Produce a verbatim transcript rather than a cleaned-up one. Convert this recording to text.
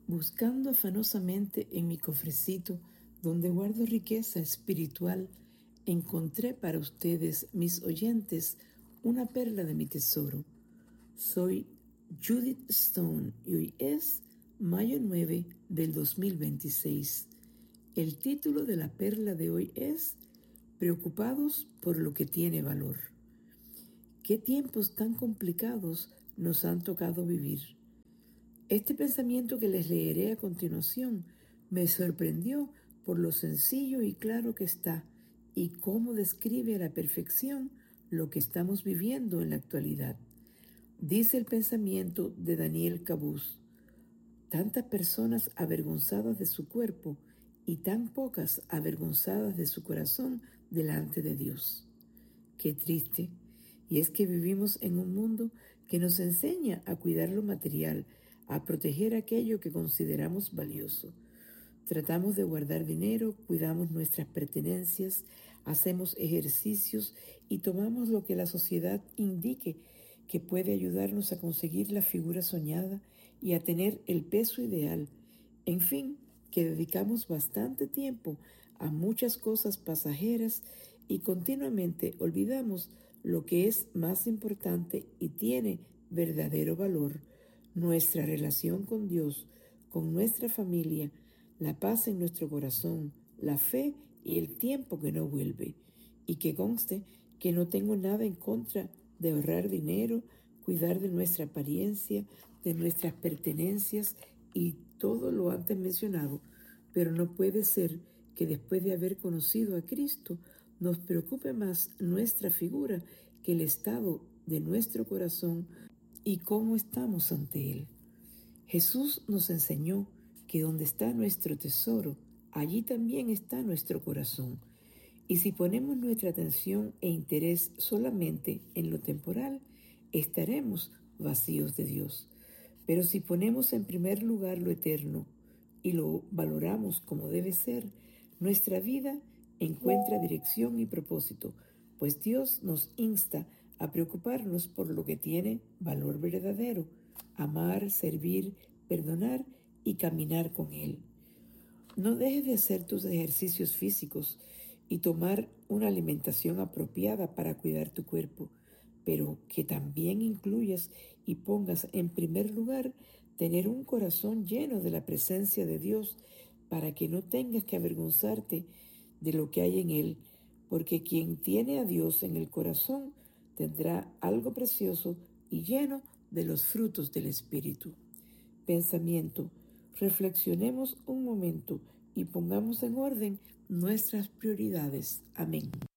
Buscando afanosamente en mi cofrecito, donde guardo riqueza espiritual, encontré para ustedes, mis oyentes, una perla de mi tesoro. Soy Judith Stone y hoy es mayo nueve del dos mil veintiséis. El título de la perla de hoy es Preocupados por lo que tiene valor. ¿Qué tiempos tan complicados nos han tocado vivir? Este pensamiento que les leeré a continuación me sorprendió por lo sencillo y claro que está y cómo describe a la perfección lo que estamos viviendo en la actualidad. Dice el pensamiento de Daniel Cabuz: tantas personas avergonzadas de su cuerpo y tan pocas avergonzadas de su corazón delante de Dios. Qué triste. Y es que vivimos en un mundo que nos enseña a cuidar lo material, a proteger aquello que consideramos valioso. Tratamos de guardar dinero, cuidamos nuestras pertenencias, hacemos ejercicios y tomamos lo que la sociedad indique que puede ayudarnos a conseguir la figura soñada y a tener el peso ideal. En fin, que dedicamos bastante tiempo a muchas cosas pasajeras y continuamente olvidamos lo que es más importante y tiene verdadero valor: nuestra relación con Dios, con nuestra familia, la paz en nuestro corazón, la fe y el tiempo que no vuelve. Y que conste que no tengo nada en contra de ahorrar dinero, cuidar de nuestra apariencia, de nuestras pertenencias y todo lo antes mencionado, pero no puede ser que después de haber conocido a Cristo nos preocupe más nuestra figura que el estado de nuestro corazón y cómo estamos ante Él. Jesús nos enseñó que donde está nuestro tesoro, allí también está nuestro corazón. Y si ponemos nuestra atención e interés solamente en lo temporal, estaremos vacíos de Dios. Pero si ponemos en primer lugar lo eterno y lo valoramos como debe ser, nuestra vida encuentra dirección y propósito, pues Dios nos insta a preocuparnos por lo que tiene valor verdadero: amar, servir, perdonar y caminar con Él. No dejes de hacer tus ejercicios físicos y tomar una alimentación apropiada para cuidar tu cuerpo, pero que también incluyas y pongas en primer lugar tener un corazón lleno de la presencia de Dios, para que no tengas que avergonzarte de lo que hay en Él, porque quien tiene a Dios en el corazón tendrá algo precioso y lleno de los frutos del Espíritu. Pensamiento: reflexionemos un momento y pongamos en orden nuestras prioridades. Amén.